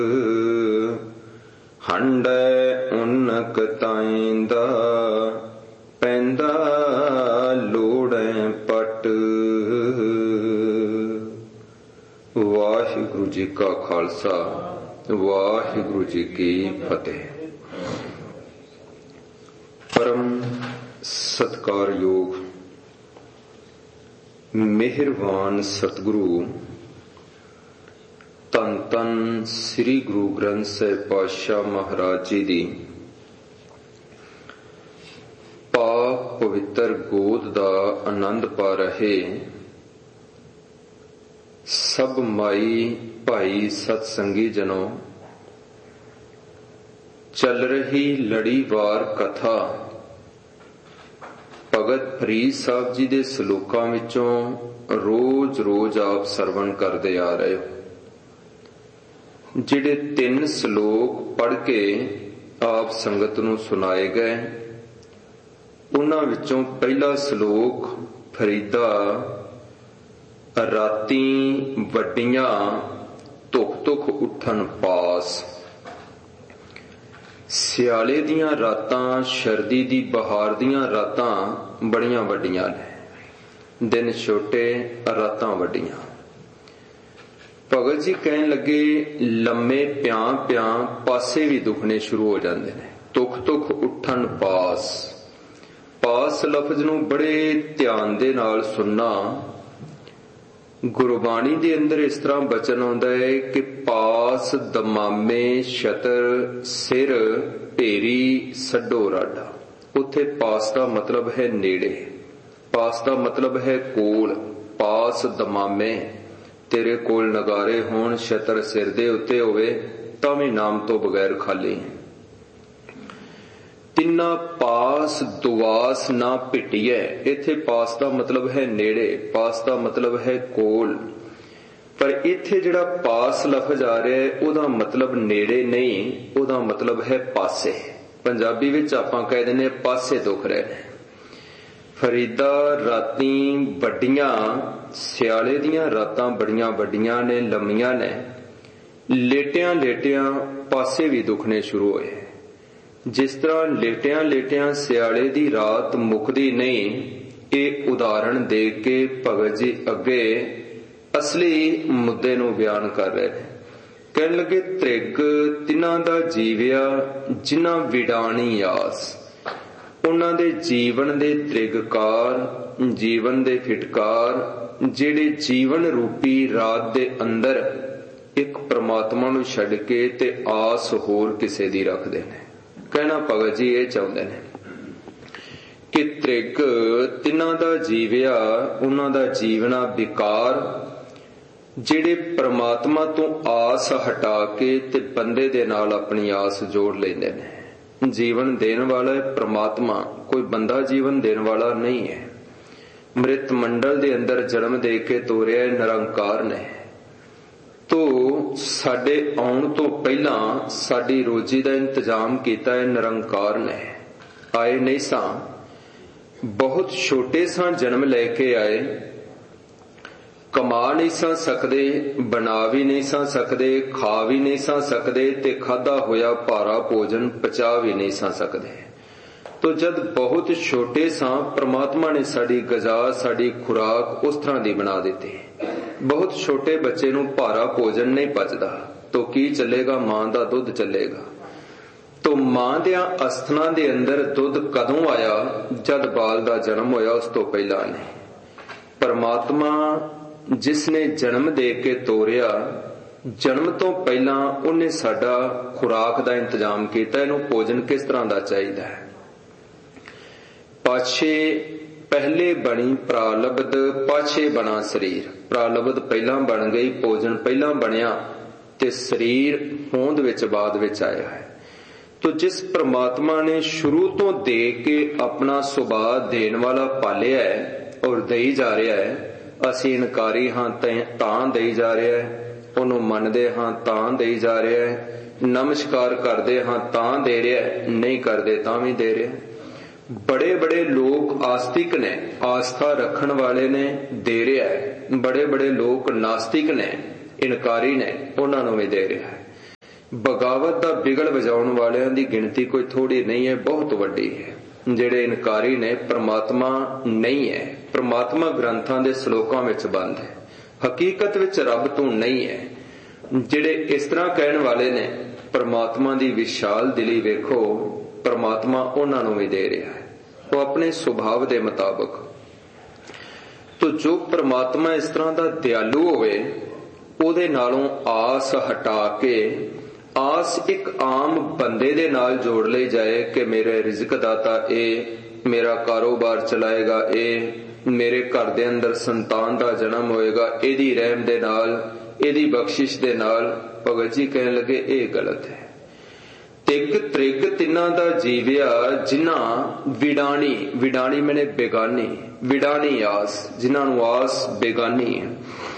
ਹੰਡੈ ਉਨਕ ਤਾਈਂਦਾ ਪੈਂਦਾ ਲੋੜੈ ਪਟ। ਵਾਹਿਗੁਰੂ ਜੀ ਕਾ ਖਾਲਸਾ, ਵਾਹਿਗੁਰੂ ਜੀ ਕੀ ਫਤਿਹ। ਪਰਮ ਸਤਿਕਾਰਯੋਗ ਮਿਹਰਬਾਨ ਸਤਿਗੁਰੂ ਧੰਨ ਧੰਨ ਸ੍ਰੀ ਗੁਰੂ ਗ੍ਰੰਥ ਸਾਹਿਬ ਪਾਤਸ਼ਾਹ ਮਹਾਰਾਜ ਜੀ ਦੀ ਪਾਕ ਪਵਿੱਤਰ ਗੋਦ ਦਾ ਆਨੰਦ ਪਾ ਰਹੇ ਸਭ ਮਾਈ ਭਾਈ ਸਤ ਸੰਗੀ ਜਨੋ, ਚੱਲ ਰਹੀ ਲੜੀਵਾਰ ਕਥਾ ਭਗਤ ਫਰੀਦ ਸਾਹਿਬ ਜੀ ਦੇ ਸਲੋਕਾਂ ਵਿੱਚੋਂ ਰੋਜ਼ ਆਪ ਸਰਵਣ ਕਰਦੇ ਆ ਰਹੇ ਹੋ। ਜਿਹੜੇ 3 ਸਲੋਕ ਪੜ੍ਹ ਕੇ ਆਪ ਸੰਗਤ ਨੂੰ ਸੁਣਾਏ ਗਏ, ਉਹਨਾਂ ਵਿੱਚੋਂ ਪਹਿਲਾ ਸਲੋਕ ਫਰੀਦਾ ਰਾਤੀ ਵੱਡੀਆਂ ਧੁਖ ਉੱਠਣ ਪਾਸ। ਸਿਆਲੇ ਦੀਆਂ ਰਾਤਾਂ, ਸਰਦੀ ਦੀ ਬਹਾਰ ਦੀਆਂ ਰਾਤਾਂ ਬੜੀਆਂ ਵੱਡੀਆਂ ਨੇ, ਦਿਨ ਛੋਟੇ ਰਾਤਾਂ ਵੱਡੀਆਂ। ਭਗਤ ਜੀ ਕਹਿਣ ਲੱਗੇ ਲੰਮੇ ਪਿਆਂ ਪਾਸੇ ਵੀ ਦੁਖਣੇ ਸ਼ੁਰੂ ਹੋ ਜਾਂਦੇ ਨੇ। ਧੁਖ ਉੱਠਣ ਪਾਸ। ਪਾਸ ਲਫ਼ਜ਼ ਨੂੰ ਬੜੇ ਧਿਆਨ ਦੇ ਨਾਲ ਸੁਣਨਾ। ਗੁਰਬਾਣੀ ਦੇ ਅੰਦਰ ਇਸ ਤਰ੍ਹਾਂ ਬਚਨ ਆਉਂਦਾ ਹੈ ਕਿ ਪਾਸ ਦਮਾਮੇ ਛਤਰ ਸਿਰ ਢੇਰੀ ਸੱਡੋ ਰਾਡਾ। ਉੱਥੇ ਪਾਸ ਦਾ ਮਤਲਬ ਹੈ ਨੇੜੇ, ਪਾਸ ਦਾ ਮਤਲਬ ਹੈ ਕੋਲ। ਪਾਸ ਦਮਾਮੇ, ਤੇਰੇ ਕੋਲ ਨਗਾਰੇ ਹੋਣ, ਛਤਰ ਸਿਰ ਦੇ ਉੱਤੇ ਹੋਵੇ ਤਾਂ ਵੀ ਨਾਮ ਤੋਂ ਬਗੈਰ ਖਾਲੀ। ਤਿੰਨਾ ਪਾਸ ਦੁਆਸ ਨਾ ਭਿਟੀਐ। ਇੱਥੇ ਪਾਸ ਦਾ ਮਤਲਬ ਹੈ ਨੇੜੇ, ਪਾਸ ਦਾ ਮਤਲਬ ਹੈ ਕੋਲ। ਪਰ ਇੱਥੇ ਜਿਹੜਾ ਪਾਸ ਲਫ਼ਜ਼ ਆ ਰਿਹਾ ਹੈ ਉਹਦਾ ਮਤਲਬ ਨੇੜੇ ਨਹੀਂ, ਉਹਦਾ ਮਤਲਬ ਹੈ ਪਾਸੇ। ਪੰਜਾਬੀ ਵਿੱਚ ਆਪਾਂ ਕਹਿ ਦਿੰਦੇ ਪਾਸੇ ਦੁਖ ਰਹੇ ਨੇ। ਫਰੀਦਾ ਰਾਤੀ ਵੱਡੀਆਂ, ਸਿਆਲੇ ਦੀਆਂ ਰਾਤਾਂ ਬੜੀਆਂ ਵੱਡੀਆਂ ਨੇ, ਲੰਮੀਆਂ ਨੇ। ਲੇਟਿਆਂ ਪਾਸੇ ਵੀ ਦੁਖਣੇ ਸ਼ੁਰੂ ਹੋਏ। ਜਿਸ ਤਰ੍ਹਾਂ ਲੇਟਿਆਂ ਸਿਆਲੇ ਦੀ ਰਾਤ ਮੁੱਕਦੀ ਨਹੀਂ, ਇਹ ਉਦਾਹਰਣ ਦੇ ਕੇ ਭਗਤ ਜੀ ਅੱਗੇ ਅਸਲੀ ਮੁੱਦੇ ਨੂੰ ਬਿਆਨ ਕਰ ਰਹੇ ਨੇ। ਕਹਿਣ ਲੱਗੇ ਤ੍ਰਿਗ ਤਿਨਾਂ ਦਾ ਜੀਵਿਆ ਜਿਨ੍ਹਾਂ ਵਿਡਾਣੀ ਆਸ। ਉਹਨਾਂ ਦੇ ਜੀਵਨ ਦੇ ਤ੍ਰਿਗਕਾਰ, ਜੀਵਨ ਦੇ ਫਿਟਕਾਰ, ਜਿਹੜੇ ਜੀਵਨ ਰੂਪੀ ਰਾਤ ਦੇ ਅੰਦਰ ਇੱਕ ਪ੍ਰਮਾਤਮਾ ਨੂੰ ਛੱਡ ਕੇ ਤੇ ਆਸ ਹੋਰ ਕਿਸੇ ਦੀ ਰੱਖਦੇ ਨੇ। ਕਹਿਣਾ ਭਗਤ ਜੀ ਇਹ ਚਾਹੁੰਦੇ ਨੇ ਕਿ ਤ੍ਰਿਗ ਤਿਨਾਂ ਦਾ ਜੀਵਿਆ, ਉਹਨਾਂ ਦਾ ਜੀਵਨਾ ਵਿਕਾਰ, ਜਿਹੜੇ ਪ੍ਰਮਾਤਮਾ ਤੋਂ ਆਸ ਹਟਾ ਕੇ ਤੇ ਬੰਦੇ ਦੇ ਨਾਲ ਆਪਣੀ ਆਸ ਜੋੜ ਲੈਂਦੇ ਨੇ। ਜੀਵਨ ਦੇਣ ਵਾਲਾ ਪ੍ਰਮਾਤਮਾ, ਕੋਈ ਬੰਦਾ ਜੀਵਨ ਦੇਣ ਵਾਲਾ ਨਹੀਂ ਹੈ। ਮ੍ਰਿਤ ਮੰਡਲ ਦੇ ਅੰਦਰ ਜਨਮ ਦੇ ਕੇ ਤੋਰਿਆ ਨਿਰੰਕਾਰ ਨੇ। ਤੋ ਸਾਡੇ ਆਉਣ ਤੋਂ ਪਹਿਲਾਂ ਸਾਡੀ ਰੋਜੀ ਦਾ ਇੰਤਜ਼ਾਮ ਕੀਤਾ ਹੈ ਨਿਰੰਕਾਰ ਨੇ। ਆਏ ਨਹੀਂ ਸਾਂ, ਬਹੁਤ ਛੋਟੇ ਸਾਂ, ਜਨਮ ਲੈ ਕੇ ਆਏ। ਕਮਾ ਨਹੀਂ ਸਾਂ ਸਕਦੇ, ਬਣਾ ਵੀ ਨਹੀਂ ਸਾਂ ਸਕਦੇ, ਖਾ ਵੀ ਨਹੀਂ ਸਾਂ ਸਕਦੇ ਤੇ ਖਾਧਾ ਹੋਇਆ ਭਾਰਾ ਭੋਜਨ ਪਚਾ ਵੀ ਨਹੀਂ ਸਾਂ ਸਕਦੇ। ਤੋ ਜਦ ਬਹੁਤ ਛੋਟੇ ਸਾਂ, ਪ੍ਰਮਾਤਮਾ ਨੇ ਸਾਡੀ ਗ਼ਜ਼ਾ, ਸਾਡੀ ਖੁਰਾਕ ਉਸ ਤਰ੍ਹਾਂ ਦੀ ਬਣਾ ਦਿੱਤੀ। ਬਹੁਤ ਛੋਟੇ ਬੱਚੇ ਨੂੰ ਭਾਰਾ ਭੋਜਨ ਨਹੀਂ ਪਚਦਾ, ਤੋ ਕੀ ਚੱਲੇਗਾ? ਮਾਂ ਦਾ ਦੁੱਧ ਚੱਲੇਗਾ। ਤੋ ਮਾਂ ਦਿਆਂ ਅਸਥਨਾਂ ਦੇ ਅੰਦਰ ਦੁੱਧ ਕਦੋਂ ਆਇਆ? ਜਦ ਬਾਲ ਦਾ ਜਨਮ ਹੋਇਆ, ਉਸ ਤੋਂ ਪਹਿਲਾਂ ਨਹੀਂ। ਪਰਮਾਤਮਾ ਜਿਸ ਨੇ ਜਨਮ ਦੇ ਕੇ ਤੋਰਿਆ, ਜਨਮ ਤੋਂ ਪਹਿਲਾਂ ਉਹਨੇ ਸਾਡਾ ਖੁਰਾਕ ਦਾ ਇੰਤਜ਼ਾਮ ਕੀਤਾ। ਇਹਨੂੰ ਭੋਜਨ ਕਿਸ ਤਰ੍ਹਾਂ ਦਾ ਚਾਹੀਦਾ ਹੈ? ਪਾਛੇ ਪਹਿਲੇ ਬਣੀ ਪ੍ਰਾਲਬਧ, ਪਾਛੇ ਬਣਾ ਸਰੀਰ। ਪ੍ਰਾਲਬਧ ਪਹਿਲਾਂ ਬਣ ਗਈ, ਭੋਜਨ ਪਹਿਲਾਂ ਬਣਿਆ ਤੇ ਸਰੀਰ ਹੋਂਦ ਵਿੱਚ ਬਾਅਦ ਵਿੱਚ ਆਇਆ ਹੈ। ਤੋ ਜਿਸ ਪ੍ਰਮਾਤਮਾ ਨੇ ਸ਼ੁਰੂ ਤੋਂ ਦੇ ਕੇ ਆਪਣਾ ਸੁਭਾਅ ਦੇਣ ਵਾਲਾ ਪਾਲਿਆ ਹੈ ਔਰ ਦੇਈ ਜਾ ਰਿਹਾ ਹੈ, ਅਸੀਂ ਇਨਕਾਰੀ ਹਾਂ ਤਾਂ ਦੇਈ ਜਾ ਰਿਹਾ ਹੈ, ਉਹਨੂੰ ਮੰਨਦੇ ਹਾਂ ਤਾਂ ਦੇਈ ਜਾ ਰਿਹਾ ਹੈ, ਨਮਸਕਾਰ ਕਰਦੇ ਹਾਂ ਤਾਂ ਦੇ ਰਿਹਾ ਹੈ, ਨਹੀਂ ਕਰਦੇ ਤਾਂ ਵੀ ਦੇ ਰਿਹਾ। ਬੜੇ ਲੋਕ ਆਸਤਿਕ ਨੇ, ਆਸਥਾ ਰੱਖਣ ਵਾਲੇ ਨੇ, ਦੇ ਰਿਹਾ ਹੈ। ਬੜੇ ਲੋਕ ਨਾਸਤਿਕ ਨੇ, ਇਨਕਾਰੀ ਨੇ, ਉਹਨਾਂ ਨੂੰ ਵੀ ਦੇ ਰਿਹਾ ਹੈ। ਬਗਾਵਤ ਦਾ ਬਿਗਲ ਵਜਾਉਣ ਵਾਲਿਆਂ ਦੀ ਗਿਣਤੀ ਕੋਈ ਥੋੜੀ ਨਹੀਂ ਹੈ, ਬਹੁਤ ਵੱਡੀ ਹੈ। ਜਿਹੜੇ ਇਨਕਾਰੀ ਨੇ ਪ੍ਰਮਾਤਮਾ ਨਹੀਂ ਹੈ, ਪ੍ਰਮਾਤਮਾ ਗ੍ਰੰਥਾਂ ਦੇ ਸ਼ਲੋਕਾਂ ਵਿੱਚ ਬੰਦ ਹੈ, ਹਕੀਕਤ ਵਿੱਚ ਰੱਬ ਤੋਂ ਨਹੀਂ ਹੈ। ਜਿਹੜੇ ਇਸ ਤਰ੍ਹਾਂ ਕਹਿਣ ਵਾਲੇ ਨੇ ਪ੍ਰਮਾਤਮਾ ਦੀ ਵਿਸ਼ਾਲ ਦਿਲੀ ਵੇਖੋ, ਪ੍ਰਮਾਤਮਾ ਉਹਨਾਂ ਨੂੰ ਵੀ ਦੇ ਰਿਹਾ ਹੈ, ਉਹ ਆਪਣੇ ਸੁਭਾਵ ਦੇ ਮੁਤਾਬਕ। ਤੋ ਜੋ ਪ੍ਰਮਾਤਮਾ ਇਸ ਤਰ੍ਹਾਂ ਦਾ ਦਿਆਲੂ ਹੋਵੇ, ਉਹਦੇ ਨਾਲੋਂ ਆਸ ਹਟਾ ਕੇ ਆਸ ਇੱਕ ਆਮ ਬੰਦੇ ਦੇ ਨਾਲ ਜੋੜ ਲਈ ਜਾਏ ਕਿ ਮੇਰੇ ਰਿਜ਼ਕ ਦਾਤਾ ਇਹ, ਮੇਰਾ ਕਾਰੋਬਾਰ ਚਲਾਏਗਾ ਇਹ, ਮੇਰੇ ਘਰ ਦੇ ਅੰਦਰ ਸੰਤਾਨ ਦਾ ਜਨਮ ਹੋਏਗਾ ਇਹਦੀ ਰਹਿਮ ਦੇ ਨਾਲ, ਇਹਦੀ ਬਖਸ਼ਿਸ਼ ਦੇ ਨਾਲ। ਭਗਤ ਜੀ ਕਹਿਣ ਲੱਗੇ ਇਹ ਗਲਤ ਹੈ। ਤਿੱਗ ਤ੍ਰਿਗ ਤਿੰਨਾਂ ਦਾ ਜੀਵਿਆ ਜਿਨ੍ਹਾਂ ਵਿਡਾਣੀ, ਵਿਡਾਣੀ ਮੈਨੇ ਬੇਗਾਨੀ, ਵਿਡਾਣੀ ਆਸ, ਜਿਨ੍ਹਾਂ ਨੂੰ ਆਸ ਬੇਗਾਨੀ ਹੈ।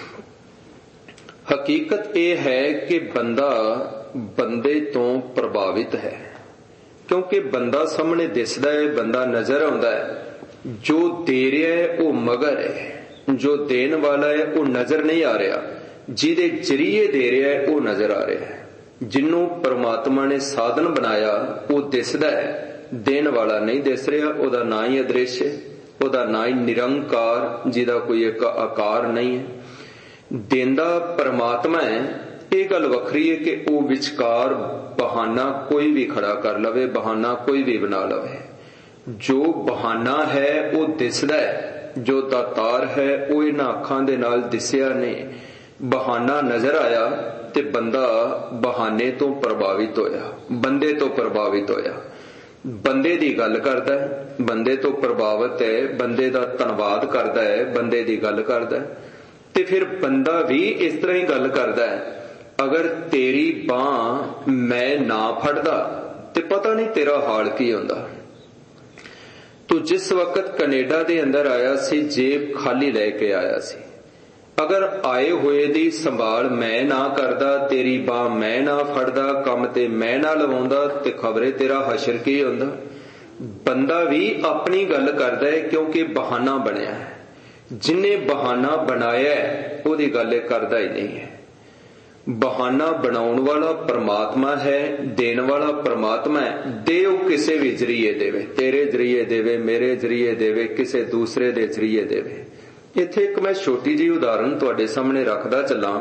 ਹਕੀਕਤ ਇਹ ਹੈ ਕਿ ਬੰਦਾ ਬੰਦੇ ਤੋਂ ਪ੍ਰਭਾਵਿਤ ਹੈ, ਕਿਉਂਕਿ ਬੰਦਾ ਸਾਹਮਣੇ ਦਿਸਦਾ ਹੈ, ਬੰਦਾ ਨਜ਼ਰ ਆਉਂਦਾ ਹੈ। ਜੋ ਦੇ ਰਿਹਾ ਹੈ ਉਹ ਮਗਰ ਹੈ, ਜੋ ਦੇਣ ਵਾਲਾ ਹੈ ਉਹ ਨਜ਼ਰ ਨਹੀਂ ਆ ਰਿਹਾ, ਜਿਹਦੇ ਜਰੀਏ ਦੇ ਰਿਹਾ ਹੈ ਉਹ ਨਜ਼ਰ ਆ ਰਿਹਾ ਹੈ। ਜਿਹਨੂੰ ਪ੍ਰਮਾਤਮਾ ਨੇ ਸਾਧਨ ਬਣਾਇਆ ਉਹ ਦਿਸਦਾ ਹੈ, ਦੇਣ ਵਾਲਾ ਨਹੀਂ ਦਿਸ ਰਿਹਾ। ਉਹਦਾ ਨਾਂ ਹੀ ਅਦ੍ਰਿਸ਼ ਹੈ, ਉਹਦਾ ਨਾਂ ਹੀ ਨਿਰੰਕਾਰ, ਜਿਹਦਾ ਕੋਈ ਇੱਕ ਆਕਾਰ ਨਹੀਂ ਹੈ। ਦੇਂਦਾ ਪ੍ਰਮਾਤਮਾ ਹੈ। ਇਹ ਗੱਲ ਵੱਖਰੀ ਹੈ ਕਿ ਉਹ ਵਿਚਕਾਰ ਬਹਾਨਾ ਕੋਈ ਵੀ ਖੜਾ ਕਰ ਲਵੇ, ਬਹਾਨਾ ਕੋਈ ਵੀ ਬਣਾ ਲਵੇ। ਜੋ ਬਹਾਨਾ ਹੈ ਉਹ ਦਿਸਦਾ ਹੈ, ਜੋ ਦਾਤਾਰ ਹੈ ਉਹ ਇਹਨਾਂ ਅੱਖਾਂ ਦੇ ਨਾਲ ਦਿਸਿਆ ਨਹੀਂ। ਬਹਾਨਾ ਨਜ਼ਰ ਆਇਆ ਤੇ ਬੰਦਾ ਬਹਾਨੇ ਤੋਂ ਪ੍ਰਭਾਵਿਤ ਹੋਇਆ, ਬੰਦੇ ਤੋਂ ਪ੍ਰਭਾਵਿਤ ਹੋਇਆ। ਬੰਦੇ ਦੀ ਗੱਲ ਕਰਦਾ ਹੈ, ਬੰਦੇ ਤੋਂ ਪ੍ਰਭਾਵਿਤ ਹੈ, ਬੰਦੇ ਦਾ ਧੰਨਵਾਦ ਕਰਦਾ ਹੈ, ਬੰਦੇ ਦੀ ਗੱਲ ਕਰਦਾ ਹੈ। ਤੇ ਫਿਰ ਬੰਦਾ ਵੀ ਇਸ ਤਰ੍ਹਾਂ ਹੀ ਗੱਲ ਕਰਦਾ ਹੈ। ਅਗਰ ਤੇਰੀ ਬਾਂਹ ਮੈਂ ਨਾ ਫੜਦਾ ਤੇ ਪਤਾ ਨਹੀਂ ਤੇਰਾ ਹਾਲ ਕੀ ਹੁੰਦਾ। ਤੂੰ ਜਿਸ ਵਕਤ ਕੈਨੇਡਾ ਦੇ ਅੰਦਰ ਆਇਆ ਸੀ, ਜੇਬ ਖਾਲੀ ਲੈ ਕੇ ਆਇਆ ਸੀ। ਅਗਰ ਆਏ ਹੋਏ ਦੀ ਸੰਭਾਲ ਮੈਂ ਨਾ ਕਰਦਾ, ਤੇਰੀ ਬਾਂਹ ਮੈਂ ਨਾ ਫੜਦਾ, ਕੰਮ ਤੇ ਮੈਂ ਨਾ ਲਵਾਉਂਦਾ, ਤੇ ਖਬਰੇ ਤੇਰਾ ਹਸ਼ਰ ਕੀ ਹੁੰਦਾ। ਬੰਦਾ ਵੀ ਆਪਣੀ ਗੱਲ ਕਰਦਾ ਹੈ ਕਿਉਂਕਿ ਬਹਾਨਾ ਬਣਿਆ ਹੈ। ਜਿਹਨੇ ਬਹਾਨਾ ਬਣਾਇਆ ਉਹਦੀ ਗੱਲ ਕਰਦਾ ਹੀ ਨਹੀਂ ਹੈ। ਬਹਾਨਾ ਬਣਾਉਣ ਵਾਲਾ ਪ੍ਰਮਾਤਮਾ ਹੈ, ਦੇਣ ਵਾਲਾ ਪ੍ਰਮਾਤਮਾ ਹੈ। ਦੇ ਉਹ ਕਿਸੇ ਵੀ ਜਰੀਏ ਦੇਵੇ, ਤੇਰੇ ਜਰੀਏ ਦੇਵੇ, ਮੇਰੇ ਜਰੀਏ ਦੇਵੇ, ਕਿਸੇ ਦੂਸਰੇ ਦੇ ਜਰੀਏ ਦੇਵੇ। ਇੱਥੇ ਇੱਕ ਮੈਂ ਛੋਟੀ ਜਿਹੀ ਉਦਾਹਰਨ ਤੁਹਾਡੇ ਸਾਹਮਣੇ ਰੱਖਦਾ ਚੱਲਾਂ।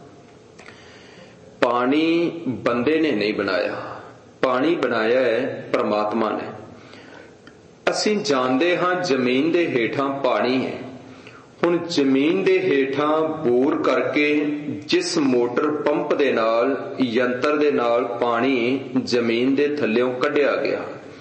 ਪਾਣੀ ਬੰਦੇ ਨੇ ਨਹੀਂ ਬਣਾਇਆ, ਪਾਣੀ ਬਣਾਇਆ ਹੈ ਪ੍ਰਮਾਤਮਾ ਨੇ। ਅਸੀਂ ਜਾਣਦੇ ਹਾਂ ਜ਼ਮੀਨ ਦੇ ਹੇਠਾਂ ਪਾਣੀ ਹੈ। ਹੁਣ ਜ਼ਮੀਨ ਦੇ ਹੇਠਾਂ ਬੋਰ ਕਰਕੇ ਜਿਸ ਮੋਟਰ ਪੰਪ ਦੇ ਨਾਲ, ਯੰਤਰ ਦੇ ਨਾਲ ਪਾਣੀ ਜ਼ਮੀਨ ਦੇ ਥੱਲਿਓਂ ਕੱਢਿਆ ਗਿਆ,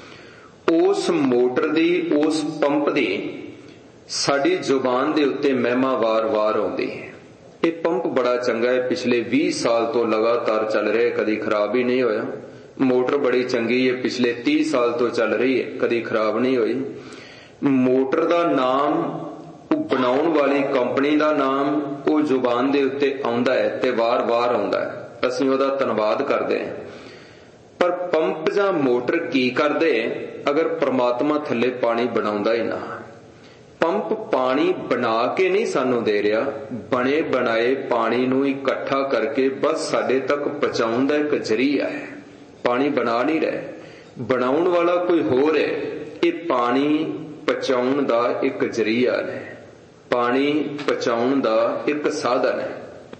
ਉਸ ਮੋਟਰ ਦੀ, ਉਸ ਪੰਪ ਦੀ ਸਾਡੀ ਜ਼ੁਬਾਨ ਦੇ ਉੱਤੇ ਮਹਿਮਾ ਵਾਰ-ਵਾਰ ਆਉਂਦੀ ਹੈ। ਇਹ ਪੰਪ ਬੜਾ ਚੰਗਾ ਹੈ, ਪਿਛਲੇ 20 ਸਾਲ ਤੋਂ ਲਗਾਤਾਰ ਚੱਲ ਰਿਹਾ, ਕਦੀ ਖਰਾਬ ਹੀ ਨਹੀਂ ਹੋਇਆ। ਮੋਟਰ ਬੜੀ ਚੰਗੀ ਹੈ, ਪਿਛਲੇ 30 ਸਾਲ ਤੋਂ ਚੱਲ ਰਹੀ ਹੈ, ਕਦੀ ਖਰਾਬ ਨਹੀਂ ਹੋਈ। ਮੋਟਰ ਦਾ ਨਾਮ, ਉਹ ਬਣਾਉਣ ਵਾਲੀ ਕੰਪਨੀ ਦਾ ਨਾਮ ਉਹ ਜ਼ੁਬਾਨ ਦੇ ਉੱਤੇ ਆਉਂਦਾ ਹੈ ਤੇ ਵਾਰ-ਵਾਰ ਆਉਂਦਾ ਹੈ। ਅਸੀਂ ਉਹਦਾ ਧੰਨਵਾਦ ਕਰਦੇ ਹਾਂ। ਪਰ ਪੰਪ ਜਾਂ ਮੋਟਰ ਕੀ ਕਰਦੇ ਅਗਰ ਪ੍ਰਮਾਤਮਾ ਥੱਲੇ ਪਾਣੀ ਬਣਾਉਂਦਾ ਹੀ ਨਾ। ਪੰਪ ਪਾਣੀ ਬਣਾ ਕੇ ਨਹੀਂ ਸਾਨੂੰ ਦੇ ਰਿਹਾ, ਬਣੇ ਬਣਾਏ ਪਾਣੀ ਨੂੰ ਇਕੱਠਾ ਕਰਕੇ ਬਸ ਸਾਡੇ ਤੱਕ ਪਹੁੰਚਾਉਣ ਦਾ ਇੱਕ ਜ਼ਰੀਆ ਹੈ। ਪਾਣੀ ਬਣਾ ਨਹੀਂ ਰਿਹਾ, ਬਣਾਉਣ ਵਾਲਾ ਕੋਈ ਹੋਰ ਹੈ। ਇਹ ਪਾਣੀ ਪਹੁੰਚਾਉਣ ਦਾ ਇੱਕ ਜ਼ਰੀਆ ਹੈ, ਪਾਣੀ ਪਹੁੰਚਾਉਣ ਦਾ ਇੱਕ ਸਾਧਨ ਹੈ।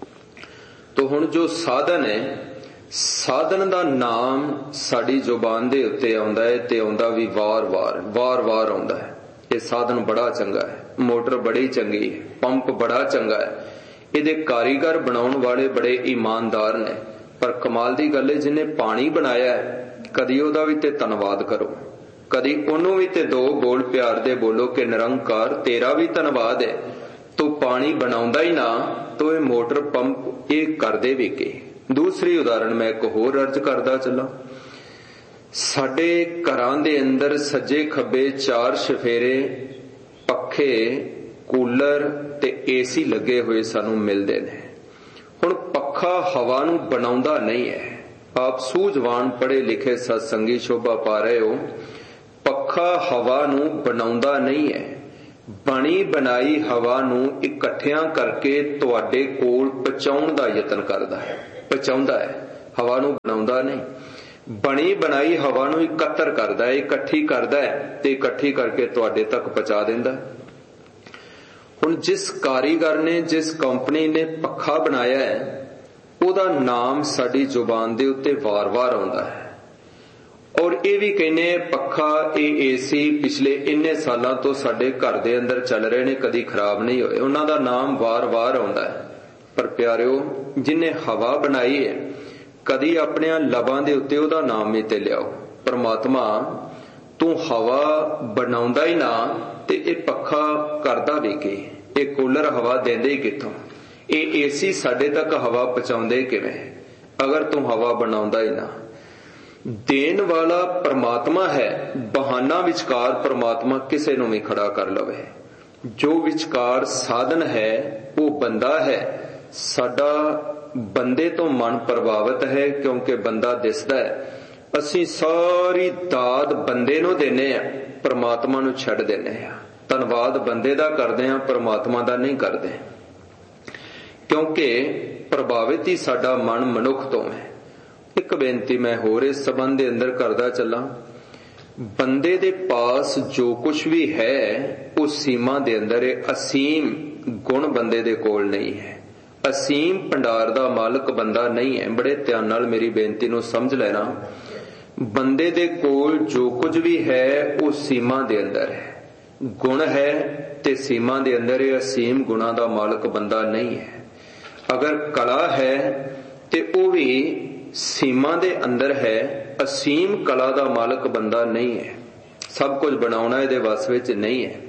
ਤੋ ਹੁਣ ਜੋ ਸਾਧਨ ਹੈ, ਸਾਧਨ ਦਾ ਨਾਮ ਸਾਡੀ ਜ਼ੁਬਾਨ ਦੇ ਉੱਤੇ ਆਉਂਦਾ ਹੈ ਤੇ ਆਉਂਦਾ ਵੀ ਵਾਰ-ਵਾਰ ਆਉਂਦਾ ਹੈ। ਇਹ ਸਾਧਨ ਬੜਾ ਚੰਗਾ ਹੈ, ਮੋਟਰ ਬੜੀ ਚੰਗੀ ਹੈ, ਪੰਪ ਬੜਾ ਚੰਗਾ ਹੈ। ਇਹਦੇ ਕਾਰੀਗਰ ਬਣਾਉਣ ਵਾਲੇ ਬੜੇ ਇਮਾਨਦਾਰ ਨੇ। ਪਰ ਕਮਾਲ ਦੀ ਗੱਲ ਹੈ, ਜਿਹਨੇ ਪਾਣੀ ਬਣਾਇਆ ਕਦੀ ਉਹਦਾ ਵੀ ਤੇ ਧੰਨਵਾਦ ਕਰੋ, ਕਦੀ ਉਹਨੂੰ ਵੀ ਤੇ ਦੋ ਬੋਲ ਪਿਆਰ ਦੇ ਬੋਲੋ ਕਿ ਨਿਰੰਕਾਰ ਤੇਰਾ ਵੀ ਧੰਨਵਾਦ ਹੈ। ਤੂੰ ਪਾਣੀ ਬਣਾਉਂਦਾ ਹੀ ਨਾ ਤੋ ਇਹ ਮੋਟਰ ਪੰਪ ਇਹ ਕਰਦੇ ਵੀ ਕੀ। ਦੂਸਰੀ ਉਦਾਹਰਣ ਮੈਂ ਇੱਕ ਹੋਰ ਅਰਜ਼ ਕਰਦਾ ਚੱਲਾਂ। ਸਾਡੇ ਘਰਾਂ ਦੇ ਅੰਦਰ ਸੱਜੇ ਖੱਬੇ 4 ਚੁਫੇਰੇ ਪੱਖੇ, ਕੂਲਰ ਤੇ ਏਸੀ ਲੱਗੇ ਹੋਏ ਸਾਨੂੰ ਮਿਲਦੇ ਨੇ। ਹੁਣ ਪੱਖਾ ਹਵਾ ਨੂੰ ਬਣਾਉਂਦਾ ਨਹੀਂ ਹੈ। ਆਪ ਸੂਝਵਾਨ ਪੜ੍ਹੇ ਲਿਖੇ ਸਤਸੰਗੀ ਸ਼ੋਭਾ ਪਾ ਰਹੇ ਹੋ। ਪੱਖਾ ਹਵਾ ਨੂੰ ਬਣਾਉਂਦਾ ਨਹੀਂ ਹੈ, ਬਣੀ ਬਣਾਈ ਹਵਾ ਨੂੰ ਇਕੱਠਿਆਂ ਕਰਕੇ ਤੁਹਾਡੇ ਕੋਲ ਪਹੁੰਚਾਉਣ ਦਾ ਯਤਨ ਕਰਦਾ ਹੈ, ਪਹੁੰਚਾਉਂਦਾ ਹੈ। ਹਵਾ ਨੂੰ ਬਣਾਉਂਦਾ ਨਹੀਂ। ਬਣੀ ਬਣਾਈ ਹਵਾ ਨੂੰ ਇਕੱਤਰ ਕਰਦਾ ਹੈ, ਇਕੱਠੀ ਕਰਦਾ ਹੈ ਤੇ ਇਕੱਠੀ ਕਰਕੇ ਤੁਹਾਡੇ ਤੱਕ ਪਹੁੰਚਾ ਦਿੰਦਾ। ਹੁਣ ਜਿਸ ਕਾਰੀਗਰ ਨੇ, ਜਿਸ ਕੰਪਨੀ ਨੇ ਪੱਖਾ ਬਣਾਇਆ ਹੈ, ਉਹਦਾ ਨਾਮ ਸਾਡੀ ਜ਼ੁਬਾਨ ਦੇ ਉੱਤੇ ਵਾਰ-ਵਾਰ ਆਉਂਦਾ ਹੈ। ਔਰ ਇਹ ਵੀ ਕਹਿੰਦੇ ਪੱਖਾ, ਇਹ ਏਸੀ ਪਿਛਲੇ ਇੰਨੇ ਸਾਲਾਂ ਤੋਂ ਸਾਡੇ ਘਰ ਦੇ ਅੰਦਰ ਚੱਲ ਰਹੇ ਨੇ, ਕਦੀ ਖਰਾਬ ਨਹੀਂ ਹੋਏ। ਉਹਨਾਂ ਦਾ ਨਾਮ ਵਾਰ-ਵਾਰ ਆਉਂਦਾ ਹੈ। ਪਰ ਪਿਆਰਿਓ, ਜਿਹਨੇ ਹਵਾ ਬਣਾਈ ਹੈ, ਕਦੀ ਆਪਣਿਆਂ ਲਬਾਂ ਦੇ ਉੱਤੇ ਉਹਦਾ ਨਾਮ ਹੀ ਤੇ ਲਿਆਓ। ਪਰਮਾਤਮਾ, ਤੂੰ ਹਵਾ ਬਣਾਉਂਦਾ ਹੀ ਨਾ ਤੇ ਇਹ ਪੱਖਾ ਕਰਦਾ ਵੀ ਕੀ? ਇਹ ਕੂਲਰ ਹਵਾ ਦਿੰਦੇ ਹੀ ਕਿੱਥੋਂ? ਇਹ ਏਸੀ ਸਾਡੇ ਤੱਕ ਹਵਾ ਪਹੁੰਚਾਉਂਦੇ ਕਿਵੇਂ, ਅਗਰ ਤੂੰ ਹਵਾ ਬਣਾਉਂਦਾ ਹੀ ਨਾ? ਦੇਣ ਵਾਲਾ ਪਰਮਾਤਮਾ ਹੈ, ਬਹਾਨਾ ਵਿਚਕਾਰ ਪਰਮਾਤਮਾ ਕਿਸੇ ਨੂੰ ਵੀ ਖੜਾ ਕਰ ਲਵੇ। ਜੋ ਵਿਚਕਾਰ ਸਾਧਨ ਹੈ ਉਹ ਬੰਦਾ ਹੈ। ਸਾਡਾ ਬੰਦੇ ਤੋਂ ਮਨ ਪ੍ਰਭਾਵਿਤ ਹੈ, ਕਿਉਂਕਿ ਬੰਦਾ ਦਿਸਦਾ ਹੈ। ਅਸੀਂ ਸਾਰੀ ਦਾਤ ਬੰਦੇ ਨੂੰ ਦਿੰਦੇ ਹਾਂ, ਪਰਮਾਤਮਾ ਨੂੰ ਛੱਡ ਦਿੰਦੇ ਹਾਂ। ਧੰਨਵਾਦ ਬੰਦੇ ਦਾ ਕਰਦੇ ਹਾਂ, ਪਰਮਾਤਮਾ ਦਾ ਨਹੀਂ ਕਰਦੇ, ਕਿਉਂਕਿ ਪ੍ਰਭਾਵਿਤ ਹੀ ਸਾਡਾ ਮਨ ਮਨੁੱਖ ਤੋਂ ਹੈ। ਇੱਕ ਬੇਨਤੀ ਮੈਂ ਹੋਰ ਇਸ ਸੰਬੰਧ ਦੇ ਅੰਦਰ ਕਰਦਾ ਚੱਲਾਂ। ਬੰਦੇ ਦੇ ਪਾਸ ਜੋ ਕੁਝ ਵੀ ਹੈ ਉਹ ਸੀਮਾ ਦੇ ਅੰਦਰ ਹੈ। ਅਸੀਮ ਗੁਣ ਬੰਦੇ ਦੇ ਕੋਲ ਨਹੀਂ ਹੈ। ਅਸੀਮ ਭੰਡਾਰ ਦਾ ਮਾਲਕ ਬੰਦਾ ਨਹੀਂ ਹੈ। ਬੜੇ ਧਿਆਨ ਨਾਲ ਮੇਰੀ ਬੇਨਤੀ ਨੂੰ ਸਮਝ ਲੈਣਾ। ਬੰਦੇ ਦੇ ਕੋਲ ਜੋ ਕੁਝ ਵੀ ਹੈ ਉਹ ਸੀਮਾ ਦੇ ਅੰਦਰ ਹੈ। ਗੁਣ ਹੈ ਤੇ ਸੀਮਾ ਦੇ ਅੰਦਰ ਹੈ। ਅਸੀਮ ਗੁਣਾਂ ਦਾ ਮਾਲਕ ਬੰਦਾ ਨਹੀਂ ਹੈ। ਅਗਰ ਕਲਾ ਹੈ ਤੇ ਉਹ ਵੀ ਸੀਮਾ ਦੇ ਅੰਦਰ ਹੈ। ਅਸੀਮ ਕਲਾ ਦਾ ਮਾਲਕ ਬੰਦਾ ਨਹੀਂ ਹੈ। ਸਭ ਕੁਝ ਬਣਾਉਣਾ ਇਹਦੇ ਵੱਸ ਵਿੱਚ ਨਹੀਂ ਹੈ।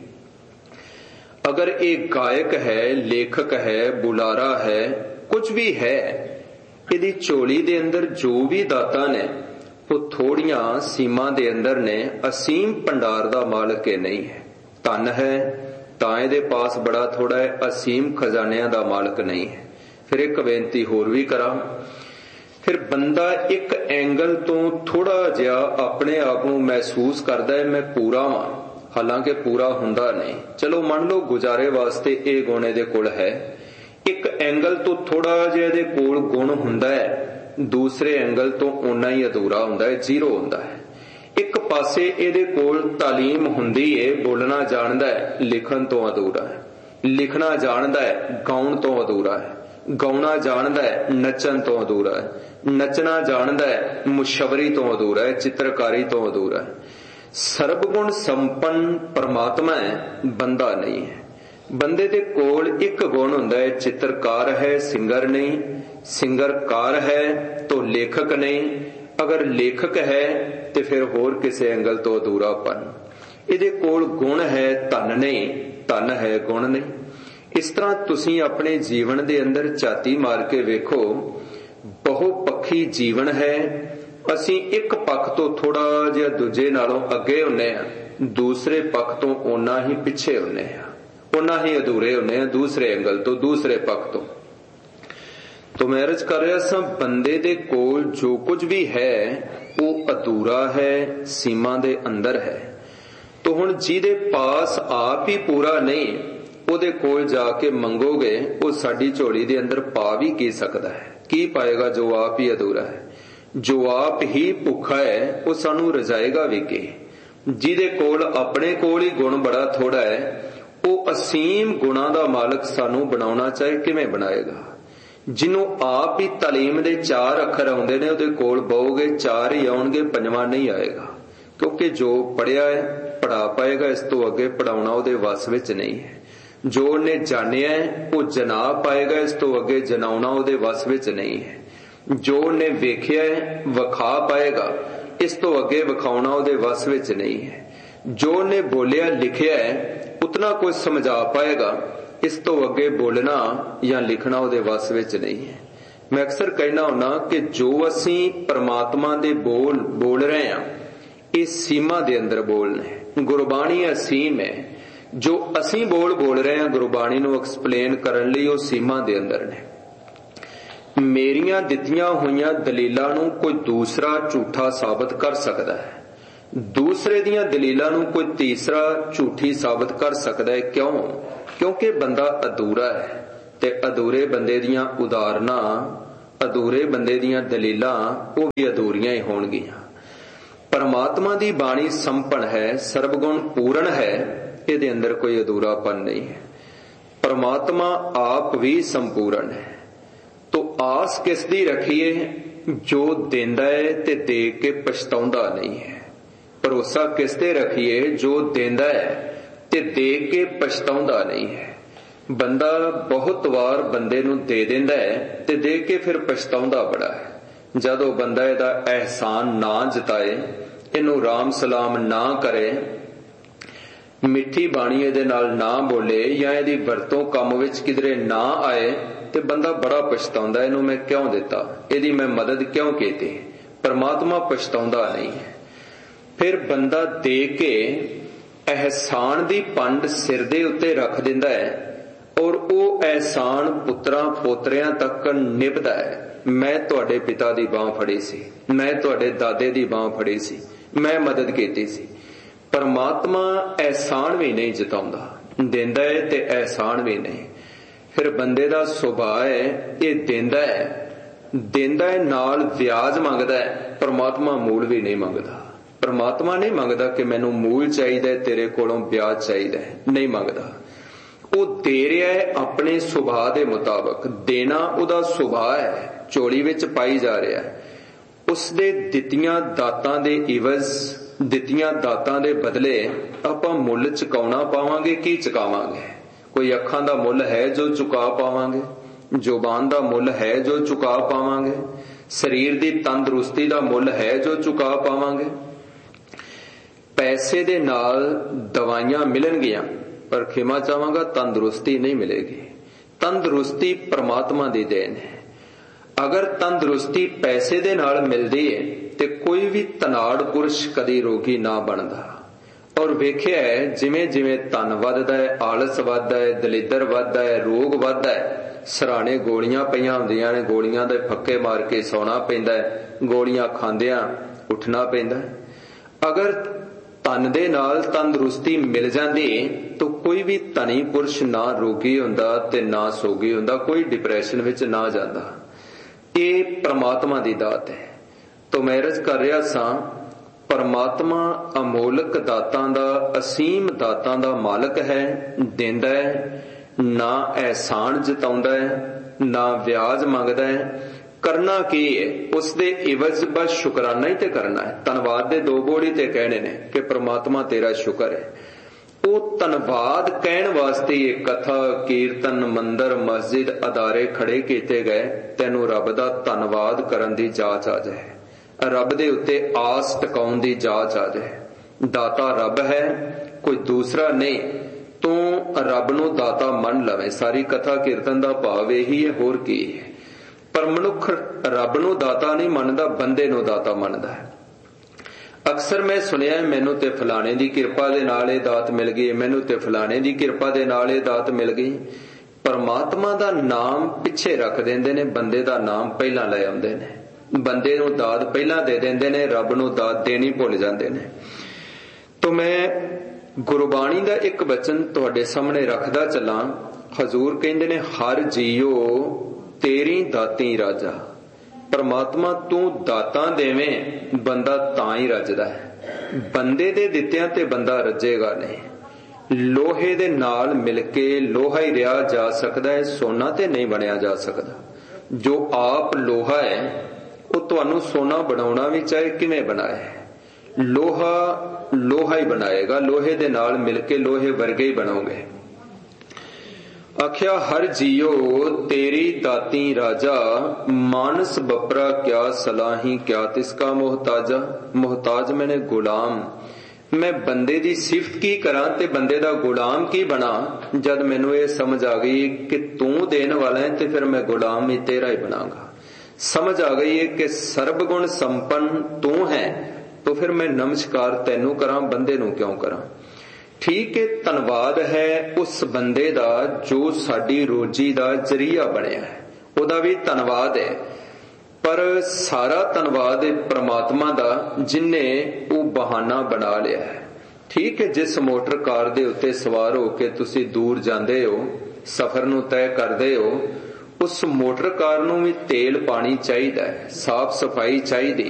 ਅਗਰ ਇਹ ਗਾਇਕ ਹੈ, ਲੇਖਕ ਹੈ, ਬੁਲਾਰਾ ਹੈ, ਕੁਝ ਵੀ ਹੈ, ਇਹਦੀ ਝੋਲੀ ਦੇ ਅੰਦਰ ਜੋ ਵੀ ਦਾਤਾਂ ਨੇ ਉਹ ਥੋੜੀਆਂ ਸੀਮਾ ਦੇ ਅੰਦਰ ਨੇ। ਅਸੀਮ ਭੰਡਾਰ ਦਾ ਮਾਲਕ ਇਹ ਨਹੀਂ ਹੈ। ਧਨ ਹੈ ਤਾਂ ਇਹਦੇ ਪਾਸ ਬੜਾ ਥੋੜਾ ਹੈ। ਅਸੀਮ ਖਜ਼ਾਨਿਆਂ ਦਾ ਮਾਲਕ ਨਹੀਂ ਹੈ। ਫਿਰ ਇੱਕ ਬੇਨਤੀ ਹੋਰ ਵੀ ਕਰਾਂ। ਫਿਰ ਬੰਦਾ ਇੱਕ ਐਂਗਲ ਤੋਂ ਥੋੜਾ ਜਿਹਾ ਆਪਣੇ ਆਪ ਨੂੰ ਮਹਿਸੂਸ ਕਰਦਾ ਹੈ ਮੈਂ ਪੂਰਾ ਹਾਂ, ਹਾਲਾਂਕਿ ਪੂਰਾ ਹੁੰਦਾ ਨਹੀਂ। ਚਲੋ ਮੰਨ ਲਓ ਗੁਜ਼ਾਰੇ ਵਾਸਤੇ ਇਹ ਗੁਣ ਇਹਦੇ ਕੋਲ ਹੈ। ਇੱਕ ਐਂਗਲ ਤੋਂ ਥੋੜਾ ਜਿਹਾ ਇਹਦੇ ਕੋਲ ਗੁਣ ਹੁੰਦਾ ਹੈ, ਦੂਸਰੇ ਐਂਗਲ ਤੋਂ ਓਨਾ ਹੀ ਅਧੂਰਾ ਹੁੰਦਾ ਹੈ, ਜ਼ੀਰੋ ਹੁੰਦਾ ਹੈ। ਇੱਕ ਪਾਸੇ ਇਹਦੇ ਕੋਲ ਤਾਲੀਮ ਹੁੰਦੀ ਏ, ਬੋਲਣਾ ਜਾਣਦਾ ਹੈ, ਲਿਖਣ ਤੋਂ ਅਧੂਰਾ ਹੈ। ਲਿਖਣਾ ਜਾਣਦਾ ਹੈ, ਗਾਉਣ ਤੋਂ ਅਧੂਰਾ ਹੈ। ਗਾਉਣਾ ਜਾਣਦਾ ਹੈ, ਨੱਚਣ ਤੋਂ ਅਧੂਰਾ ਹੈ। ਨੱਚਣਾ ਜਾਣਦਾ ਹੈ, ਮੁਸ਼ਵਰੀ ਤੋਂ ਅਧੂਰਾ ਹੈ, ਚਿੱਤਰਕਾਰੀ ਤੋਂ ਅਧੂਰਾ ਹੈ। ਸਰਬ ਗੁਣ ਸੰਪੰਨ ਪਰਮਾਤਮਾ ਹੈ, ਬੰਦਾ ਨਹੀਂ ਹੈ। ਬੰਦੇ ਦੇ ਕੋਲ ਇੱਕ ਗੁਣ ਹੁੰਦਾ ਹੈ, ਚਿੱਤਰਕਾਰ ਹੈ, ਸਿੰਗਰ ਨਹੀਂ। ਸਿੰਗਰਕਾਰ ਹੈ ਤਾਂ ਲੇਖਕ ਨਹੀਂ। ਅਗਰ ਲੇਖਕ ਹੈ ਤੇ ਫਿਰ ਹੋਰ ਕਿਸੇ ਐਂਗਲ ਤੋਂ ਅਧੂਰਾਪਨ। ਇਹਦੇ ਕੋਲ ਗੁਣ ਹੈ, ਧਨ ਨਹੀਂ। ਧਨ ਹੈ, ਗੁਣ ਨਹੀਂ। ਇਸ ਤਰ੍ਹਾਂ ਤੁਸੀਂ ਆਪਣੇ ਜੀਵਨ ਦੇ ਅੰਦਰ ਝਾਤੀ ਮਾਰ ਕੇ ਵੇਖੋ, ਬਹੁ ਪੱਖੀ ਜੀਵਨ ਹੈ। ਅਸੀਂ ਇੱਕ ਪੱਖ ਤੋਂ ਥੋੜਾ ਜਿਹਾ ਦੂਜੇ ਨਾਲੋਂ ਅੱਗੇ ਹੁੰਨੇ ਆ, ਦੂਸਰੇ ਪੱਖ ਤੋਂ ਓਨਾ ਹੀ ਪਿੱਛੇ ਹੁੰਨੇ ਆ, ਓਨਾ ਹੀ ਅਧੂਰੇ ਹੁੰਨੇ ਆ ਦੂਸਰੇ ਐਂਗਲ ਤੋਂ, ਦੂਸਰੇ ਪੱਖ ਤੋਂ। ਤੋ ਮੈਂ ਅਰਜ਼ ਕਰ ਰਿਹਾ ਸਾਂ, ਬੰਦੇ ਦੇ ਕੋਲ ਜੋ ਕੁਝ ਵੀ ਹੈ ਉਹ ਅਧੂਰਾ ਹੈ, ਸੀਮਾ ਦੇ ਅੰਦਰ ਹੈ। ਤੋ ਹੁਣ ਜਿਹਦੇ ਪਾਸ ਆਪ ਹੀ ਪੂਰਾ ਨਹੀਂ, ਉਹਦੇ ਕੋਲ ਜਾ ਕੇ ਮੰਗੋਗੇ, ਉਹ ਸਾਡੀ ਝੋਲੀ ਦੇ ਅੰਦਰ ਪਾ ਵੀ ਕੀ ਸਕਦਾ ਹੈ? ਕੀ ਪਾਏਗਾ ਜੋ ਆਪ ਹੀ ਅਧੂਰਾ ਹੈ? ਜੋ ਆਪ ਹੀ ਭੁੱਖਾ ਹੈ ਉਹ ਸਾਨੂੰ ਰਜਾਏਗਾ ਵੀ ਕੀ? ਜਿਹਦੇ ਕੋਲ ਆਪਣੇ ਕੋਲ ਹੀ ਗੁਣ ਬੜਾ ਥੋੜਾ ਹੈ, ਉਹ ਅਸੀਮ ਗੁਣਾਂ ਦਾ ਮਾਲਕ ਸਾਨੂੰ ਬਣਾਉਣਾ ਚਾਹੇ ਕਿਵੇਂ ਬਣਾਏਗਾ? ਜਿਹਨੂੰ ਆਪ ਹੀ ਤਾਲੀਮ ਦੇ 4 ਅੱਖਰ ਆਉਂਦੇ ਨੇ, ਉਹਦੇ ਕੋਲ ਬਹੋਗੇ 4 ਹੀ ਆਉਣਗੇ, 5ਵਾਂ ਨਹੀਂ ਆਏਗਾ। ਕਿਉਂਕਿ ਜੋ ਪੜਿਆ ਹੈ ਪੜਾ ਪਾਏਗਾ, ਇਸ ਤੋਂ ਅੱਗੇ ਪੜਾਉਣਾ ਉਹਦੇ ਵੱਸ ਵਿੱਚ ਨਹੀਂ ਹੈ। ਜੋ ਉਹਨੇ ਜਾਣਿਆ ਹੈ ਉਹ ਜਨਾ ਪਾਏਗਾ, ਇਸ ਤੋਂ ਅੱਗੇ ਜਨਾਉਣਾ ਉਹਦੇ ਵੱਸ ਵਿੱਚ ਨਹੀਂ ਹੈ। ਜੋ ਉਹਨੇ ਵੇਖਿਆ ਹੈ ਵਿਖਾ ਪਾਏਗਾ, ਇਸ ਤੋਂ ਅੱਗੇ ਵਿਖਾਉਣਾ ਉਹਦੇ ਵੱਸ ਵਿੱਚ ਨਹੀਂ ਹੈ। ਜੋ ਉਹਨੇ ਬੋਲਿਆ ਲਿਖਿਆ ਹੈ ਉਤਨਾ ਕੁਝ ਸਮਝਾ ਪਾਏਗਾ, ਇਸ ਤੋਂ ਅੱਗੇ ਬੋਲਣਾ ਜਾਂ ਲਿਖਣਾ ਉਹਦੇ ਵੱਸ ਵਿੱਚ ਨਹੀਂ ਹੈ। ਮੈਂ ਅਕਸਰ ਕਹਿਣਾ ਹੁੰਦਾ ਕਿ ਜੋ ਅਸੀਂ ਪਰਮਾਤਮਾ ਦੇ ਬੋਲ ਰਹੇ ਹਾਂ, ਇਹ ਸੀਮਾ ਦੇ ਅੰਦਰ ਬੋਲਨੇ। ਗੁਰਬਾਣੀ ਅਸੀਮ ਹੈ। ਜੋ ਅਸੀਂ ਬੋਲ ਰਹੇ ਹਾਂ ਗੁਰਬਾਣੀ ਨੂੰ ਐਕਸਪਲੇਨ ਕਰਨ ਲਈ, ਉਹ ਸੀਮਾ ਦੇ ਅੰਦਰ ਨੇ। ਮੇਰੀਆਂ ਦਿੱਤੀਆਂ ਹੋਈਆਂ ਦਲੀਲਾਂ ਨੂੰ ਕੋਈ ਦੂਸਰਾ ਝੂਠਾ ਸਾਬਤ ਕਰ ਸਕਦਾ ਹੈ, ਦੂਸਰੇ ਦੀਆਂ ਦਲੀਲਾਂ ਨੂੰ ਕੋਈ ਤੀਸਰਾ ਝੂਠੀ ਸਾਬਤ ਕਰ ਸਕਦਾ ਹੈ। ਕਿਉਂ? ਕਿਉਂਕਿ ਬੰਦਾ ਅਧੂਰਾ ਹੈ ਤੇ ਅਧੂਰੇ ਬੰਦੇ ਦੀਆਂ ਉਦਾਹਰਨਾਂ ਅਧੂਰੇ ਬੰਦੇ ਦੀਆਂ ਦਲੀਲਾਂ ਉਹ ਵੀ ਅਧੂਰੀਆਂ ਹੀ ਹੋਣਗੀਆਂ। ਪਰਮਾਤਮਾ ਦੀ ਬਾਣੀ ਸੰਪਨ ਹੈ, ਸਰਬਗੁਣ ਪੂਰਨ ਹੈ, ਇਹਦੇ ਅੰਦਰ ਕੋਈ ਅਧੂਰਾਪਨ ਨਹੀਂ ਹੈ। ਪਰਮਾਤਮਾ ਆਪ ਵੀ ਸੰਪੂਰਨ ਹੈ। ਤੋ ਆਸ ਕਿਸ ਦੀ ਰੱਖੀਏ? ਜੋ ਦਿੰਦਾ ਹੈ ਤੇ ਦੇ ਕੇ ਪਛਤਾਉਂਦਾ ਨਹੀਂ ਹੈ। ਭਰੋਸਾ ਕਿਸ ਤੇ ਰੱਖੀਏ? ਜੋ ਦਿੰਦਾ ਹੈ ਤੇ ਦੇ ਕੇ ਪਛਤਾਉਂਦਾ ਨਹੀਂ ਹੈ। ਬੰਦਾ ਬਹੁਤ ਵਾਰ ਬੰਦੇ ਨੂੰ ਦੇ ਦਿੰਦਾ ਹੈ ਤੇ ਦੇ ਕੇ ਫਿਰ ਪਛਤਾਉਂਦਾ ਬੜਾ ਹੈ। ਜਦੋਂ ਬੰਦਾ ਇਹਦਾ ਅਹਿਸਾਨ ਨਾ ਜਤਾਏ, ਇਹਨੂੰ ਰਾਮ ਸਲਾਮ ਨਾ ਕਰੇ, ਮਿੱਠੀ ਬਾਣੀ ਇਹਦੇ ਨਾਲ ਨਾ ਬੋਲੇ ਜਾਂ ਇਹਦੀ ਵਰਤੋਂ ਕੰਮ ਵਿੱਚ ਕਿਧਰੇ ਨਾ ਆਏ ਤੇ ਬੰਦਾ ਬੜਾ ਪਛਤਾਉਂਦਾ, ਇਹਨੂੰ ਮੈਂ ਕਿਉਂ ਦਿੱਤਾ, ਇਹਦੀ ਮੈਂ ਮਦਦ ਕਿਉਂ ਕੀਤੀ। ਪਰਮਾਤਮਾ ਪਛਤਾਉਂਦਾ ਨਹੀਂ ਹੈ। ਫਿਰ ਬੰਦਾ ਦੇ ਕੇ ਅਹਿਸਾਨ ਦੀ ਪੰਡ ਸਿਰ ਦੇ ਉੱਤੇ ਰੱਖ ਦਿੰਦਾ ਹੈ ਔਰ ਉਹ ਅਹਿਸਾਨ ਪੁੱਤਰਾਂ ਪੋਤਰਿਆਂ ਤੱਕ ਨਿਭਦਾ ਹੈ। ਮੈਂ ਤੁਹਾਡੇ ਪਿਤਾ ਦੀ ਬਾਂਹ ਫੜੀ ਸੀ, ਮੈਂ ਤੁਹਾਡੇ ਦਾਦੇ ਦੀ ਬਾਂਹ ਫੜੀ ਸੀ, ਮੈਂ ਮਦਦ ਕੀਤੀ ਸੀ। ਪਰਮਾਤਮਾ ਅਹਿਸਾਨ ਵੀ ਨਹੀਂ ਜਤਾਉਂਦਾ, ਦਿੰਦਾ ਹੈ ਤੇ ਅਹਿਸਾਨ ਵੀ ਨਹੀਂ। ਫਿਰ ਬੰਦੇ ਦਾ ਸੁਭਾਅ ਹੈ ਇਹ ਦਿੰਦਾ ਹੈ ਨਾਲ ਵਿਆਜ ਮੰਗਦਾ ਹੈ। ਪਰਮਾਤਮਾ ਮੂਲ ਵੀ ਨਹੀਂ ਮੰਗਦਾ। ਪਰਮਾਤਮਾ ਨਹੀਂ ਮੰਗਦਾ ਕਿ ਮੈਨੂੰ ਮੂਲ ਚਾਹੀਦਾ ਤੇਰੇ ਕੋਲੋਂ ਵਿਆਜ ਚਾਹੀਦਾ, ਨਹੀਂ ਮੰਗਦਾ। ਉਹ ਦੇ ਰਿਹਾ ਹੈ ਆਪਣੇ ਸੁਭਾਅ ਦੇ ਮੁਤਾਬਕ। ਦੇਣਾ ਉਹਦਾ ਸੁਭਾਅ ਹੈ, ਝੋਲੀ ਵਿੱਚ ਪਾਈ ਜਾ ਰਿਹਾ ਹੈ। ਉਸਦੇ ਦਿੱਤੀਆਂ ਦਾਤਾਂ ਦੇ ਇਵਜ਼, ਦਿੱਤੀਆਂ ਦਾਤਾਂ ਦੇ ਬਦਲੇ ਆਪਾਂ ਮੁੱਲ ਚੁਕਾਉਣਾ ਪਾਵਾਂਗੇ। ਕੀ ਚੁਕਾਵਾਂਗੇ? ਕੋਈ ਅੱਖਾਂ ਦਾ ਮੁੱਲ ਹੈ ਜੋ ਚੁਕਾ ਪਾਵਾਂਗੇ, ਜ਼ੁਬਾਨ ਦਾ ਮੁੱਲ ਹੈ ਜੋ ਚੁਕਾ ਪਾਵਾਂਗੇ, ਸਰੀਰ ਦੀ ਤੰਦਰੁਸਤੀ ਦਾ ਮੁੱਲ ਹੈ ਜੋ ਚੁਕਾ ਪਾਵਾਂਗੇ। ਪੈਸੇ ਦੇ ਨਾਲ ਦਵਾਈਆਂ ਮਿਲਣਗੀਆਂ ਪਰ ਖਿਮਾ ਚਾਹਾਂਗਾ ਤੰਦਰੁਸਤੀ ਨਹੀਂ ਮਿਲੇਗੀ। ਤੰਦਰੁਸਤੀ ਪਰਮਾਤਮਾ ਦੀ ਦੇਣ ਹੈ। ਅਗਰ ਤੰਦਰੁਸਤੀ ਪੈਸੇ ਦੇ ਨਾਲ ਮਿਲਦੀ ਹੈ ਤੇ ਕੋਈ ਵੀ ਤਨਾੜ ਪੁਰਸ਼ ਕਦੀ ਰੋਗੀ ਨਾ ਬਣਦਾ। ਔਰ ਵੇਖਿਆ ਹੈ ਜਿਵੇਂ ਜਿਵੇਂ ਧਨ ਵੱਧਦਾ ਹੈ, ਆਲਸ ਵੱਧਦਾ ਹੈ, ਦਲਿੱਦਰ ਵੱਧਦਾ ਹੈ, ਰੋਗ ਵੱਧਦਾ ਹੈ, ਸਰਾਣੇ ਗੋਲੀਆਂ ਪਈਆਂ ਹੁੰਦੀਆਂ ਨੇ, ਗੋਲੀਆਂ ਦੇ ਫੱਕੇ ਮਾਰ ਕੇ ਸੌਣਾ ਪੈਂਦਾ ਹੈ, ਗੋਲੀਆਂ ਖਾਂਦਿਆਂ ਉੱਠਣਾ ਪੈਂਦਾ ਹੈ। ਅਗਰ ਧਨ ਦੇ ਨਾਲ ਤੰਦਰੁਸਤੀ ਮਿਲ ਜਾਂਦੀ ਤਾਂ ਕੋਈ ਵੀ ਧਨੀ ਪੁਰਸ਼ ਨਾ ਰੋਗੀ ਹੁੰਦਾ ਤੇ ਨਾ ਸੋਗੀ ਹੁੰਦਾ, ਕੋਈ ਡਿਪਰੈਸ਼ਨ ਵਿੱਚ ਨਾ ਜਾਂਦਾ। ਇਹ ਪ੍ਰਮਾਤਮਾ ਦੀ ਦਾਤ ਹੈ। ਤੋ ਮੈਂ ਅਰਜ਼ ਕਰ ਰਿਹਾ ਸਾਂ, ਪਰਮਾਤਮਾ ਅਮੋਲਕ ਦਾਤਾਂ ਦਾ, ਅਸੀਮ ਦਾਤਾਂ ਦਾ ਮਾਲਕ ਹੈ, ਦਿੰਦਾ ਹੈ, ਨਾ ਅਹਿਸਾਨ ਜਤਾਉਂਦਾ ਹੈ, ਨਾ ਵਿਆਜ ਮੰਗਦਾ ਹੈ। ਕਰਨਾ ਕੀ ਹੈ? ਉਸਦੇ ਇਵਜ਼ ਬਸ ਸ਼ੁਕਰਾਨਾ ਹੀ ਤੇ ਕਰਨਾ ਹੈ। ਧੰਨਵਾਦ ਦੇ ਦੋ ਬੋਲ ਹੀ ਤੇ ਕਹਿਣੇ ਨੇ ਕਿ ਪ੍ਰਮਾਤਮਾ ਤੇਰਾ ਸ਼ੁਕਰ ਹੈ। ਉਹ ਧੰਨਵਾਦ ਕਹਿਣ ਵਾਸਤੇ ਇਹ ਕਥਾ, ਕੀਰਤਨ, ਮੰਦਰ, ਮਸਜਿਦ, ਅਦਾਰੇ ਖੜੇ ਕੀਤੇ ਗਏ। ਤੈਨੂੰ ਰੱਬ ਦਾ ਧੰਨਵਾਦ ਕਰਨ ਦੀ ਜਾਚ ਆ ਜਾਏ, ਰੱਬ ਦੇ ਉੱਤੇ ਆਸ ਟਿਕਾਉਣ ਦੀ ਜਾਚ ਆ ਜਾਏ। ਦਾਤਾ ਰੱਬ ਹੈ, ਕੋਈ ਦੂਸਰਾ ਨਹੀਂ। ਤੂੰ ਰੱਬ ਨੂੰ ਦਾਤਾ ਮੰਨ ਲਵੇਂ। ਸਾਰੀ ਕਥਾ ਕੀਰਤਨ ਦਾ ਭਾਵ ਇਹੀ ਹੈ, ਹੋਰ ਕੀ ਹੈ। ਪਰ ਮਨੁੱਖ ਰੱਬ ਨੂੰ ਦਾਤਾ ਨਹੀਂ ਮੰਨਦਾ, ਬੰਦੇ ਨੂੰ ਦਾਤਾ ਮੰਨਦਾ ਹੈ। ਅਕਸਰ ਮੈਂ ਸੁਣਿਆ ਮੈਨੂੰ ਤੇ ਫਲਾਣੇ ਦੀ ਕਿਰਪਾ ਦੇ ਨਾਲ ਇਹ ਦਾਤ ਮਿਲ ਗਈ, ਮੈਨੂੰ ਤੇ ਫਲਾਣੇ ਦੀ ਕਿਰਪਾ ਦੇ ਨਾਲ ਇਹ ਦਾਤ ਮਿਲ ਗਈ। ਪਰਮਾਤਮਾ ਦਾ ਨਾਮ ਪਿੱਛੇ ਰੱਖ ਦਿੰਦੇ ਨੇ, ਬੰਦੇ ਦਾ ਨਾਮ ਪਹਿਲਾਂ ਲੈ ਆਉਂਦੇ ਨੇ। ਬੰਦੇ ਨੂੰ ਦਾਤ ਪਹਿਲਾਂ ਦੇ ਦਿੰਦੇ ਨੇ, ਰੱਬ ਨੂੰ ਦਾਤ ਦੇਣੀ ਭੁੱਲ ਜਾਂਦੇ ਨੇ। ਤੋ ਮੈਂ ਗੁਰਬਾਣੀ ਦਾ ਇੱਕ ਬਚਨ ਤੁਹਾਡੇ ਸਾਹਮਣੇ ਰੱਖਦਾ ਚੱਲਾਂ। ਹਜ਼ੂਰ ਕਹਿੰਦੇ ਨੇ, ਹਰ ਜੀਓ ਤੇਰੀ ਦਾਤੀ ਰਾਜਾ। ਪਰਮਾਤਮਾ ਤੂੰ ਦਾਤਾਂ ਦੇਵੇਂ, ਬੰਦਾ ਤਾਂ ਹੀ ਰੱਜਦਾ ਹੈ। ਬੰਦੇ ਦੇ ਦਿੱਤਿਆਂ ਤੇ ਬੰਦਾ ਰੱਜੇਗਾ ਨਹੀਂ। ਲੋਹੇ ਦੇ ਨਾਲ ਮਿਲ ਕੇ ਲੋਹਾ ਹੀ ਰਿਹਾ ਜਾ ਸਕਦਾ ਹੈ, ਸੋਨਾ ਤੇ ਨਹੀਂ ਬਣਿਆ ਜਾ ਸਕਦਾ। ਜੋ ਆਪ ਲੋਹਾ ਹੈ ਉਹ ਤੁਹਾਨੂੰ ਸੋਨਾ ਬਣਾਉਣਾ ਵੀ ਚਾਹੇ ਕਿਵੇਂ ਬਣਾਏ, ਲੋਹਾ ਲੋਹਾ ਹੀ ਬਣਾਏਗਾ। ਲੋਹੇ ਦੇ ਨਾਲ ਮਿਲ ਕੇ ਲੋਹੇ ਵਰਗੇ ਹੀ ਬਣੋਗੇ। ਆਖਿਆ ਹਰ ਜੀਓ ਤੇਰੀ ਦਾਤੀ ਰਾਜਾ, ਮਾਨਸ ਬਪਰਾ ਕਿਆ ਸਲਾਹੀ ਕਿਆ ਤਿਸਕਾ ਮੁਹਤਾਜਾ। ਮੁਹਤਾਜ ਮੈਨੇ ਗੁਲਾਮ। ਮੈਂ ਬੰਦੇ ਦੀ ਸਿਫਤ ਕੀ ਕਰਾਂ ਤੇ ਬੰਦੇ ਦਾ ਗੁਲਾਮ ਕੀ ਬਣਾ। ਜਦ ਮੈਨੂੰ ਇਹ ਸਮਝ ਆ ਗਈ ਕਿ ਤੂੰ ਦੇਣ ਵਾਲਾ ਹੈ ਤੇ ਫਿਰ ਮੈਂ ਗੁਲਾਮ ਹੀ ਤੇਰਾ ਹੀ ਬਣਾਂਗਾ। ਸਮਝ ਆ ਗਈ ਹੈ ਕਿ ਸਰਬ ਗੁਣ ਸੰਪੰਨ ਤੂੰ ਹੈ, तो फिर मैं नमस्कार तैनू करा, बंदे नू क्यों करा। ठीक है, धन्नवाद है उस बंदे दा जो साडी रोजी दा जरिया बनिया है, ओदा भी धन्नवाद है। पर सारा धन्नवाद परमात्मा दा जिन्ने वो बहाना बना लिया है। ठीक है, जिस मोटर कार दे उत्ते सवार हो के तुसी दूर जांदे हो, सफर नू तय करदे हो, ਉਸ ਮੋਟਰ ਕਾਰ ਨੂੰ ਵੀ ਤੇਲ ਪਾਣੀ ਚਾਹੀਦਾ ਹੈ, ਸਾਫ਼ ਸਫਾਈ ਚਾਹੀਦੀ